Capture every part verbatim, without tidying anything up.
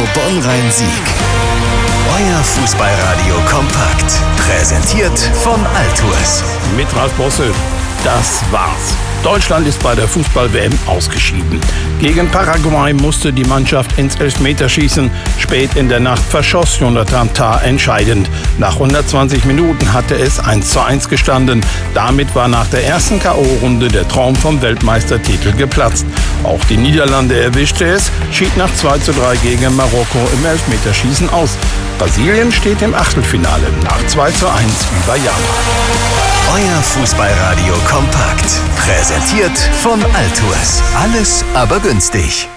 Bonn-Rhein-Sieg. Euer Fußballradio kompakt. Präsentiert von Altours. Mit Ralf Bosse. Das war's. Deutschland ist bei der Fußball-W M ausgeschieden. Gegen Paraguay musste die Mannschaft ins Elfmeterschießen. Spät in der Nacht verschoss Jonathan Tah entscheidend. Nach hundertzwanzig Minuten hatte es eins zu eins gestanden. Damit war nach der ersten K O-Runde der Traum vom Weltmeistertitel geplatzt. Auch die Niederlande erwischte es, schied nach zwei zu drei gegen Marokko im Elfmeterschießen aus. Brasilien steht im Achtelfinale nach zwei zu eins über Japan. Euer Fußballradio kompakt. Präsentiert von Altours. Alles aber günstig.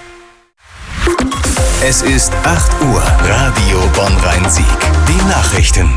Es ist acht Uhr. Radio Bonn-Rhein-Sieg. Die Nachrichten.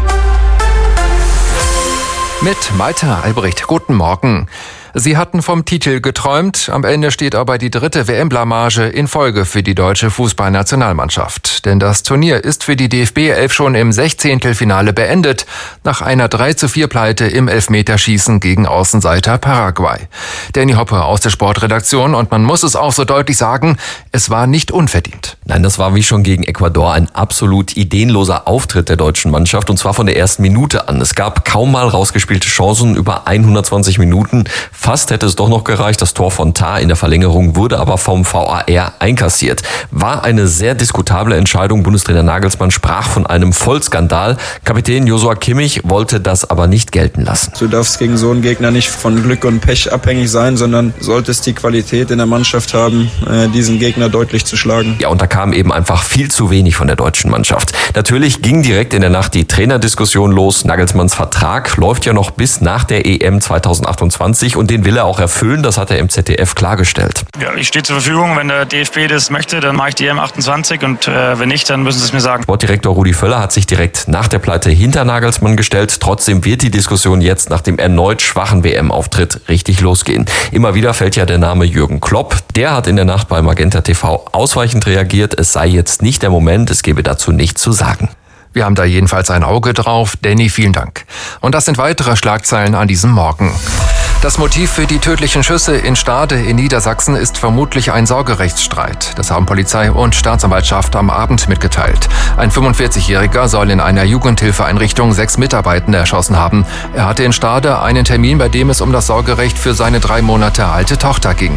Mit Malte Albrecht. Guten Morgen. Sie hatten vom Titel geträumt, am Ende steht aber die dritte W M-Blamage in Folge für die deutsche Fußballnationalmannschaft. Denn das Turnier ist für die D F B elf schon im Sechzehntelfinale beendet, nach einer drei zu vier Pleite im Elfmeterschießen gegen Außenseiter Paraguay. Danny Hoppe aus der Sportredaktion, und man muss es auch so deutlich sagen, es war nicht unverdient. Nein, das war wie schon gegen Ecuador ein absolut ideenloser Auftritt der deutschen Mannschaft, und zwar von der ersten Minute an. Es gab kaum mal rausgespielte Chancen über hundertzwanzig Minuten. Fast hätte es doch noch gereicht. Das Tor von Tah in der Verlängerung wurde aber vom V A R einkassiert. War eine sehr diskutable Entscheidung. Bundestrainer Nagelsmann sprach von einem Vollskandal. Kapitän Joshua Kimmich wollte das aber nicht gelten lassen. Du darfst gegen so einen Gegner nicht von Glück und Pech abhängig sein, sondern solltest die Qualität in der Mannschaft haben, diesen Gegner deutlich zu schlagen. Ja, und da kam eben einfach viel zu wenig von der deutschen Mannschaft. Natürlich ging direkt in der Nacht die Trainerdiskussion los. Nagelsmanns Vertrag läuft ja noch bis nach der E M zweitausendachtundzwanzig, und den will er auch erfüllen, das hat er im Z D F klargestellt. Ja, ich stehe zur Verfügung, wenn der D F B das möchte, dann mache ich die E M achtundzwanzig, und äh, wenn nicht, dann müssen sie es mir sagen. Sportdirektor Rudi Völler hat sich direkt nach der Pleite hinter Nagelsmann gestellt. Trotzdem wird die Diskussion jetzt nach dem erneut schwachen W M-Auftritt richtig losgehen. Immer wieder fällt ja der Name Jürgen Klopp. Der hat in der Nacht bei Magenta T V ausweichend reagiert. Es sei jetzt nicht der Moment, es gebe dazu nichts zu sagen. Wir haben da jedenfalls ein Auge drauf. Danny, vielen Dank. Und das sind weitere Schlagzeilen an diesem Morgen. Das Motiv für die tödlichen Schüsse in Stade in Niedersachsen ist vermutlich ein Sorgerechtsstreit. Das haben Polizei und Staatsanwaltschaft am Abend mitgeteilt. Ein fünfundvierzigjähriger soll in einer Jugendhilfeeinrichtung sechs Mitarbeitende erschossen haben. Er hatte in Stade einen Termin, bei dem es um das Sorgerecht für seine drei Monate alte Tochter ging.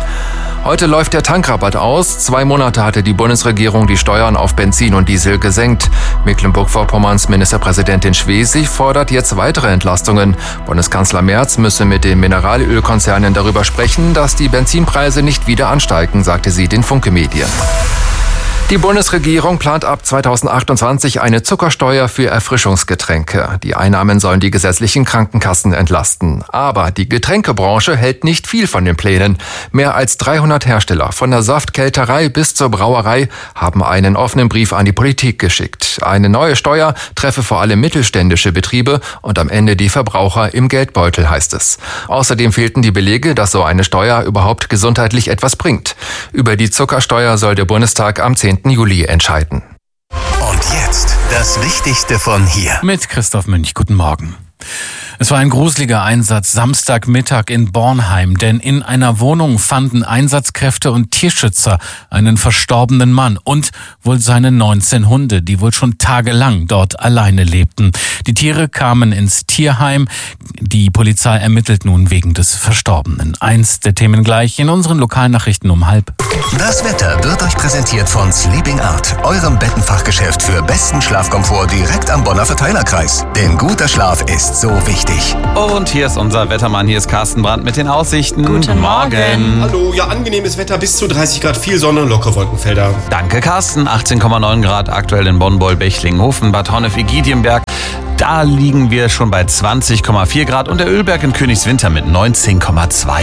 Heute läuft der Tankrabatt aus. Zwei Monate hatte die Bundesregierung die Steuern auf Benzin und Diesel gesenkt. Mecklenburg-Vorpommerns Ministerpräsidentin Schwesig fordert jetzt weitere Entlastungen. Bundeskanzler Merz müsse mit den Mineralölkonzernen darüber sprechen, dass die Benzinpreise nicht wieder ansteigen, sagte sie den Funke-Medien. Die Bundesregierung plant ab zweitausendachtundzwanzig eine Zuckersteuer für Erfrischungsgetränke. Die Einnahmen sollen die gesetzlichen Krankenkassen entlasten. Aber die Getränkebranche hält nicht viel von den Plänen. Mehr als dreihundert Hersteller, von der Saftkälterei bis zur Brauerei, haben einen offenen Brief an die Politik geschickt. Eine neue Steuer treffe vor allem mittelständische Betriebe und am Ende die Verbraucher im Geldbeutel, heißt es. Außerdem fehlten die Belege, dass so eine Steuer überhaupt gesundheitlich etwas bringt. Über die Zuckersteuer soll der Bundestag am zehnten Juli entscheiden. Und jetzt das Wichtigste von hier. Mit Christoph Münch, guten Morgen. Es war ein gruseliger Einsatz Samstagmittag in Bornheim, denn in einer Wohnung fanden Einsatzkräfte und Tierschützer einen verstorbenen Mann und wohl seine neunzehn Hunde, die wohl schon tagelang dort alleine lebten. Die Tiere kamen ins Tierheim. Die Polizei ermittelt nun wegen des Verstorbenen. Eins der Themen gleich in unseren Lokalnachrichten um halb. Das Wetter wird euch präsentiert von Sleeping Art, eurem Bettenfachgeschäft für besten Schlafkomfort direkt am Bonner Verteilerkreis. Denn guter Schlaf ist so wichtig. Und hier ist unser Wettermann, hier ist Carsten Brandt mit den Aussichten. Guten Morgen. Hallo, ja, angenehmes Wetter, bis zu dreißig Grad, viel Sonne und lockere Wolkenfelder. Danke, Carsten. achtzehn Komma neun Grad aktuell in Bonn, Boll-Bechlingen-Hofen, Bad Honnef-Igidienberg. Da liegen wir schon bei zwanzig Komma vier Grad und der Ölberg in Königswinter mit neunzehn Komma zwei.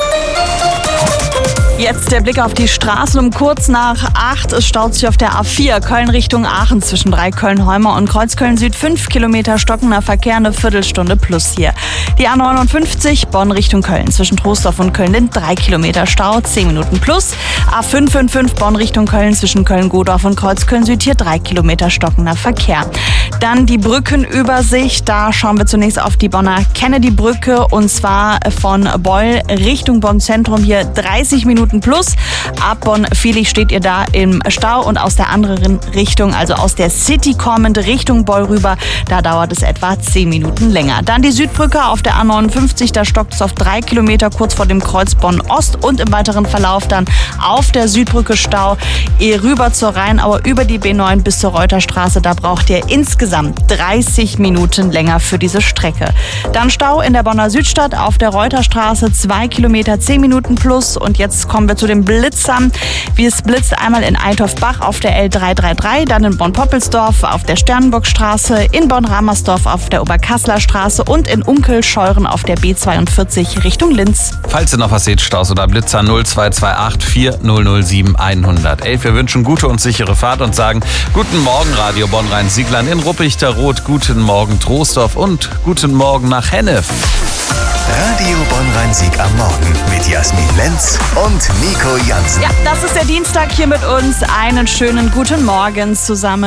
Jetzt der Blick auf die Straßen um kurz nach acht. Es staut sich auf der A vier Köln Richtung Aachen zwischen Dreiköln-Heumer und Kreuzköln Süd. fünf Kilometer stockender Verkehr, eine Viertelstunde plus hier. Die A neunundfünfzig Bonn Richtung Köln zwischen Troisdorf und Köln-Lind. drei Kilometer Stau, zehn Minuten plus. A fünfhundertfünfundfünfzig Bonn Richtung Köln zwischen Köln-Godorf und Kreuzköln Süd. Hier drei Kilometer stockender Verkehr. Dann die Brückenübersicht. Da schauen wir zunächst auf die Bonner Kennedy-Brücke und zwar von Beul Richtung Bonn Zentrum. Hier dreißig Minuten Minuten plus. Ab Bonn-Vilich steht ihr da im Stau und aus der anderen Richtung, also aus der City kommend Richtung Beul rüber, da dauert es etwa zehn Minuten länger. Dann die Südbrücke auf der A neunundfünfzig, da stockt es auf drei Kilometer kurz vor dem Kreuz Bonn-Ost und im weiteren Verlauf dann auf der Südbrücke Stau eh rüber zur Rheinauer über die B neun bis zur Reuterstraße. Da braucht ihr insgesamt dreißig Minuten länger für diese Strecke. Dann Stau in der Bonner Südstadt auf der Reuterstraße, zwei Kilometer, zehn Minuten plus. Und jetzt kommen wir zu den Blitzern. Wie es blitzt einmal in Eitorf-Bach auf der L drei drei drei, dann in Bonn-Poppelsdorf auf der Sternburgstraße, in Bonn-Ramersdorf auf der Oberkasseler Straße und in Unkel-Scheuren auf der B zweiundvierzig Richtung Linz. Falls ihr noch was seht, Staus oder Blitzer null zwei zwei acht vier null null sieben hundertelf. Wir wünschen gute und sichere Fahrt und sagen guten Morgen Radio Bonn-Rhein-Siegland in Ruppichter-Rot, guten Morgen Troisdorf und guten Morgen nach Hennef. Radio Bonn-Rhein-Sieg am Morgen mit Jasmin Lenz und Nico Jansen. Ja, das ist der Dienstag hier mit uns. Einen schönen guten Morgen zusammen.